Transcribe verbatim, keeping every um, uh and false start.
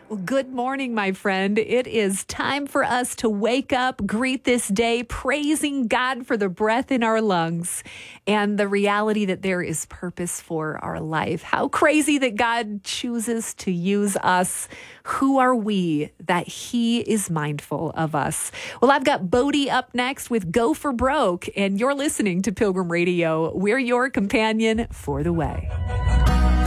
Well, good morning, my friend. It is time for us to wake up, greet this day, praising God for the breath in our lungs and the reality that there is purpose for our life. How crazy that God chooses to use us. Who are we that He is mindful of us? Well, I've got Bodie up next with Go for Broke, and you're listening to Pilgrim Radio. We're your companion for the way.